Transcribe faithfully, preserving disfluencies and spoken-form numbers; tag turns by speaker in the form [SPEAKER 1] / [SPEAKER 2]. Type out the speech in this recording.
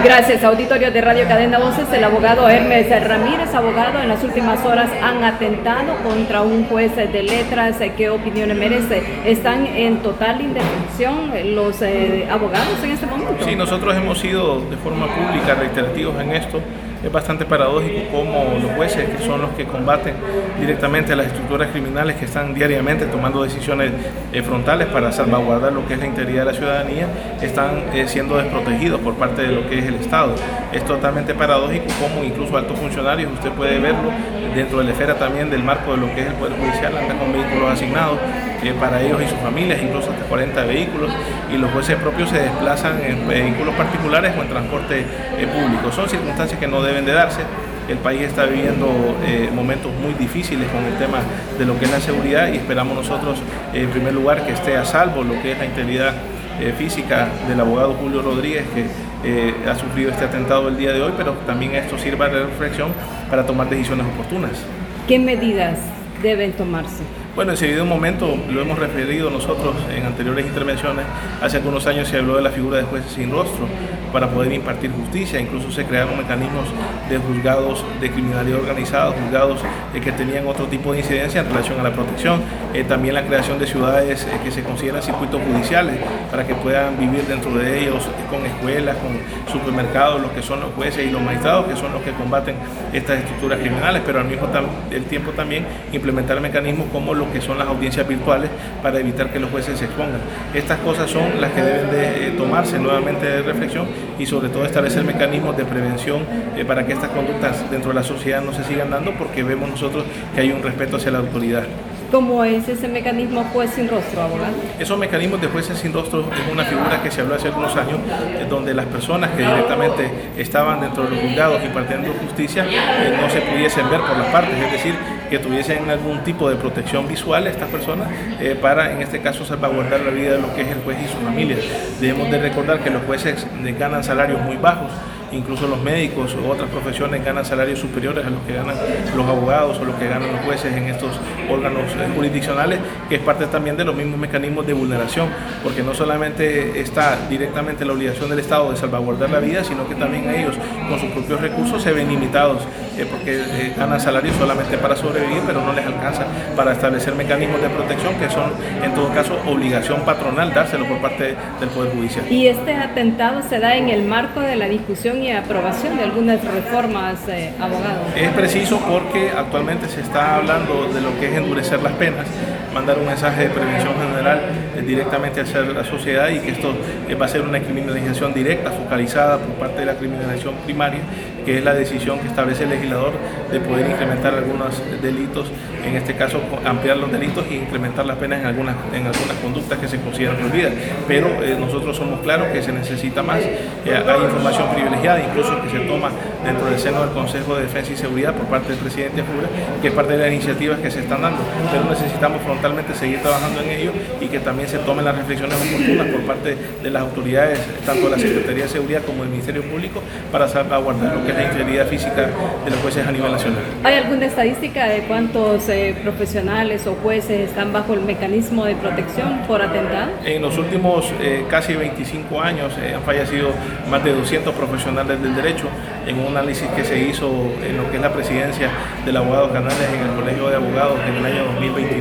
[SPEAKER 1] Gracias. Auditorio de Radio Cadena Voces, el abogado Hermes Ramírez, abogado, en las últimas horas han atentado contra un juez de letras. ¿Qué opiniones merece? ¿Están en total indefensión los eh, abogados en este momento?
[SPEAKER 2] Sí, nosotros hemos sido de forma pública reiterativos en esto. Es bastante paradójico cómo los jueces, que son los que combaten directamente las estructuras criminales que están diariamente tomando decisiones eh, frontales para salvaguardar lo que es la integridad de la ciudadanía, están eh, siendo desprotegidos por parte de lo que es el Estado. Es totalmente paradójico cómo incluso altos funcionarios, usted puede verlo dentro de la esfera también del marco de lo que es el Poder Judicial, andan con vehículos asignados eh, para ellos y sus familias, incluso hasta cuarenta vehículos, y los jueces propios se desplazan en vehículos particulares o en transporte eh, público. Son circunstancias que no deben de darse. El país está viviendo eh, momentos muy difíciles con el tema de lo que es la seguridad y esperamos nosotros, eh, en primer lugar, que esté a salvo lo que es la integridad eh, física del abogado Julio Rodríguez, que eh, ha sufrido este atentado el día de hoy, pero también esto sirva de reflexión para tomar decisiones oportunas.
[SPEAKER 1] ¿Qué medidas deben tomarse?
[SPEAKER 2] Bueno, en ese debido momento lo hemos referido nosotros en anteriores intervenciones. Hace algunos años se habló de la figura de jueces sin rostro para poder impartir justicia, incluso se crearon mecanismos de juzgados de criminalidad organizada, juzgados eh, que tenían otro tipo de incidencia en relación a la protección, eh, también la creación de ciudades eh, que se consideran circuitos judiciales para que puedan vivir dentro de ellos eh, con escuelas, con supermercados, los que son los jueces y los magistrados, que son los que combaten estas estructuras criminales, pero al mismo el tiempo también implementar mecanismos como los que son las audiencias virtuales para evitar que los jueces se expongan. Estas cosas son las que deben de eh, tomarse nuevamente de reflexión y sobre todo establecer mecanismos de prevención eh, para que estas conductas dentro de la sociedad no se sigan dando, porque vemos nosotros que hay un respeto hacia la autoridad.
[SPEAKER 1] ¿Cómo es ese mecanismo juez sin rostro, abogado?
[SPEAKER 2] Esos mecanismos de jueces sin rostro es una figura que se habló hace algunos años, eh, donde las personas que directamente estaban dentro de los juzgados impartiendo justicia eh, no se pudiesen ver por las partes, es decir, que tuviesen algún tipo de protección visual a estas personas eh, para, en este caso, salvaguardar la vida de lo que es el juez y su familia. Debemos de recordar que los jueces ganan salarios muy bajos, incluso los médicos u otras profesiones ganan salarios superiores a los que ganan los abogados o los que ganan los jueces en estos órganos jurisdiccionales, que es parte también de los mismos mecanismos de vulneración, porque no solamente está directamente la obligación del Estado de salvaguardar la vida, sino que también ellos con sus propios recursos se ven limitados, eh, porque eh, ganan salarios solamente para sobrevivir, pero no les alcanza para establecer mecanismos de protección que son en todo caso obligación patronal dárselo por parte del Poder Judicial.
[SPEAKER 1] Y este atentado se da en el marco de la discusión y aprobación de algunas reformas, eh, abogado.
[SPEAKER 2] Es preciso porque actualmente se está hablando de lo que es endurecer las penas, mandar un mensaje de prevención general eh, directamente hacia la sociedad, y que esto eh, va a ser una criminalización directa, focalizada por parte de la criminalización primaria, que es la decisión que establece el legislador de poder incrementar algunos delitos, en este caso ampliar los delitos e incrementar las penas en algunas, en algunas conductas que se consideran prohibidas. Pero eh, nosotros somos claros que se necesita más, eh, hay información privilegiada, incluso que se toma dentro del seno del Consejo de Defensa y Seguridad por parte del presidente Fura, que es parte de las iniciativas que se están dando, pero necesitamos frontalmente seguir trabajando en ello y que también se tomen las reflexiones oportunas por parte de las autoridades, tanto de la Secretaría de Seguridad como del Ministerio Público, para salvaguardar lo que es la integridad física de los jueces a nivel nacional.
[SPEAKER 1] ¿Hay alguna estadística de cuántos eh, profesionales o jueces están bajo el mecanismo de protección por atentado?
[SPEAKER 2] En los últimos eh, casi veinticinco años eh, han fallecido más de doscientos profesionales del derecho en un análisis que se hizo en lo que es la presidencia del abogado Canales en el Colegio de Abogados en el año dos mil veintidós.